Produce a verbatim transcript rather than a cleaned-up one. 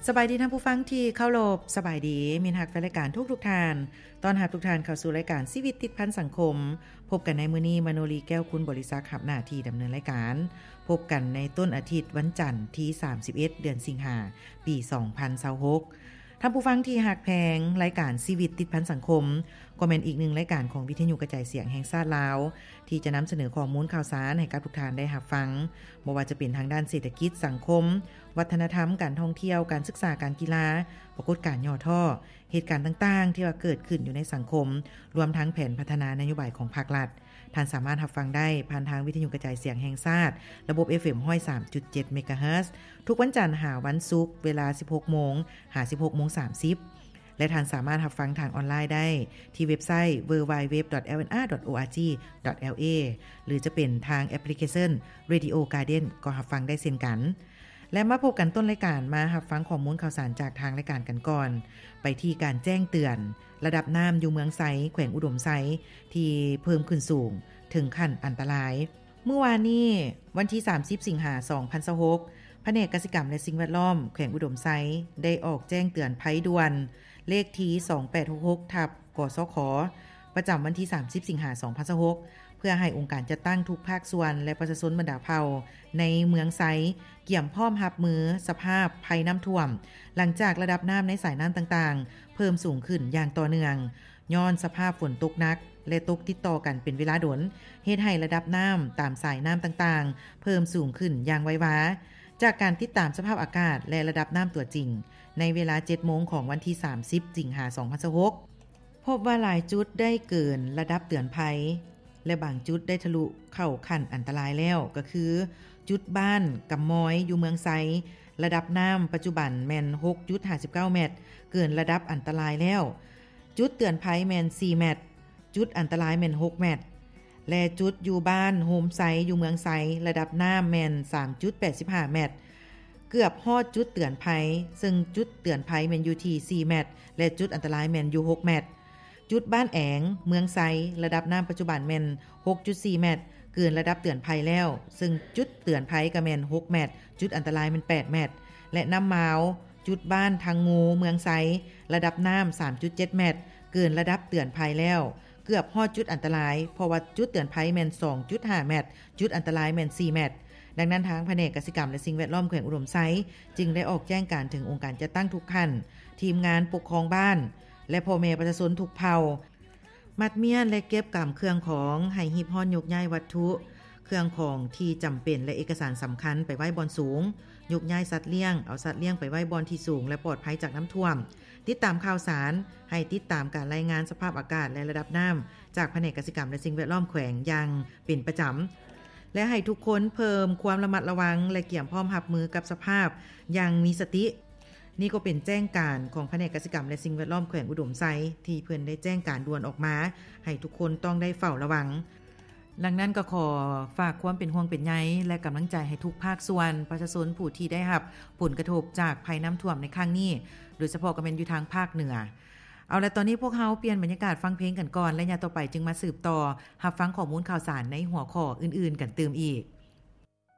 สบายดีท่านผู้ฟังที่เข้ารบสบายดีมินฮักแฟนรายการทุกทุกท่านตอนรับทุกท่านเข้าสู่รายการชีวิตติดพันสังคมพบกันในมื้อนี้มโนรีแก้วคุณบริษัทรับหน้าที่ดำเนินรายการพบกันในต้นอาทิตย์วันจันทร์ที่สามสิบเอ็ดเดือนสิงหาคมปีสองพันยี่สิบหกท่านผู้ฟังที่ฮักแพงรายการชีวิตติดพันสังคมก็เป็นอีกหนึ่งรายการของวิทยุกระจายเสียงแห่งชาติลาวที่จะนำเสนอข้อมูลข่าวสารให้กับทุกท่านได้รับฟังบ่ว่าจะเป็นทางด้านเศรษฐกิจสังคมวัฒนธรรมการท่องเที่ยวการศึกษาการกีฬาปรากฏการณ์ย่อท่อเหตุการณ์ต่างๆที่ว่าเกิดขึ้นอยู่ในสังคมรวมทั้งแผนพัฒนานโยบายของภาครัฐท่านสามารถรับฟังได้ผ่านทางวิทยุกระจายเสียงแห่งชาติระบบ เอฟ เอ็ม หนึ่งศูนย์สามจุดเจ็ด เมกะเฮิรตซ์ทุกวันจันทร์หาวันศุกร์เวลา สิบหกโมง หา สิบหกโมงสามสิบและท่านสามารถรับฟังทางออนไลน์ได้ที่เว็บไซต์ ดับเบิลยู ดับเบิลยู ดับเบิลยู ดอท แอล เอ็น อาร์ ดอท โอ อาร์ จี ดอท แอล เอ หรือจะเป็นทางแอปพลิเคชัน Radio Garden ก็รับฟังได้เช่นกันและมาพบกันต้นรายการมารับฟังข้อมูลข่าวสารจากทางรายการกันก่อนไปที่การแจ้งเตือนระดับน้ำอยู่เมืองไซแขวงอุดมไซที่เพิ่มขึ้นสูงถึงขั้นอันตรายเมื่อวานนี้วันที่สามสิบสิงหาคมสองพันยี่สิบหกแผนกกสิกรรมและสิ่งแวดล้อมแขวงอุดมไซได้ออกแจ้งเตือนภัยด่วนเลขที่สองแปดหกหกทับกสขประจำวันที่สามสิบสิงหาคมสองพันยี่สิบหกเพื่อให้องค์การจัดตั้งทุกภาคส่วนและประชาชนบรรดาเผ่าในเมืองไซเกี่ยมพร้อมรับมือสภาพภัยน้ำท่วมหลังจากระดับน้ำในสายน้ำต่างๆเพิ่มสูงขึ้นอย่างต่อเนื่องย้อนสภาพฝนตกหนักและตกติดต่อกันเป็นเวลาดนเฮ็ดให้ระดับน้ำตามสายน้ำต่างๆเพิ่มสูงขึ้นอย่างไววาจากการติดตามสภาพอากาศและระดับน้ำตัวจริงในเวลา เจ็ดโมงของวันที่สามสิบสิงหาคมสองพันยี่สิบหกพบว่าหลายจุดได้เกินระดับเตือนภัยและบางจุดได้ทะลุเข้าขั้นอันตรายแล้วก็คือจุดบ้านกำม้อยอยู่เมืองไซระดับน้ำปัจจุบันแม่น หกจุดห้าเก้า เมตรเกินระดับอันตรายแล้วจุดเตือนภัยแม่นสี่เมตรจุดอันตรายแม่นหกเมตรและจุดอยู่บ้านโฮมไซอยู่เมืองไซระดับน้ำแม่น สามจุดแปดห้า เมตรเกือบฮอดจุดเตือนภัยซึ่งจุดเตือนภัยแม่นอยู่ที่สี่เมตรและจุดอันตรายแม่นอยู่หกเมตรจุดบ้านแองเมืองไซระดับน้ำปัจจุบันแม่น หกจุดสี่ เมตรเกินระดับเตือนภัยแล้วซึ่งจุดเตือนภัยก็แม่นหกเมตรจุดอันตรายแม่นแปดเมตรและน้ำมาวจุดบ้านทางงูเมืองไซระดับน้ำ สามจุดเจ็ด เมตรเกินระดับเตือนภัยแล้วเกือบฮอดจุดอันตรายเพราะว่าจุดเตือนภัยแม่น สองจุดห้า เมตรจุดอันตรายแม่นสี่เมตรดังนั้นทางแผนกกสิกรรมและสิ่งแวดล้อมแขวงอุดมไซจึงได้ออกแจ้งการถึงองค์การจัดตั้งทุกขั้นทีมงานปกครองบ้านและพ่อแม่ประชาชนทุกเผ่ามัดเมียนและเก็บกำเครื่องของให้หีบฮ้อนยกย้ายวัตถุเครื่องของที่จำเป็นและเอกสารสำคัญไปไว้บอนสูงยกย้ายสัตว์เลี้ยงเอาสัตว์เลี้ยงไปไว้บอนที่สูงและปลอดภัยจากน้ำท่วมติดตามข่าวสารให้ติดตามการรายงานสภาพอากาศและระดับน้ำจากแผนกกสิกรรมและสิ่งแวดล้อมแขวงอย่างเป็นประจำและให้ทุกคนเพิ่มความระมัดระวังและเกี่ยมพร้อมรับมือกับสภาพอย่างมีสตินี่ก็เป็นแจ้งการของแผนกกสิกรรมและสิ่งแวดล้อมแขวงอุดมไซที่เพิ่นได้แจ้งการด่วนออกมาให้ทุกคนต้องได้เฝ้าระวังดังนั้นก็ขอฝากความเป็นห่วงเป็นใยและกำลังใจให้ทุกภาคส่วนประชาชนผู้ที่ได้รับผลกระทบจากภัยน้ำท่วมในครั้งนี้โดยเฉพาะก็เป็นอยู่ทางภาคเหนือเอาละตอนนี้พวกเฮาเปลี่ยนบรรยากาศฟังเพลงกันก่อนและอย่าต่อไปจึงมาสืบต่อรับฟังข้อมูลข่าวสารในหัวข้ออื่นๆกันเติมอีก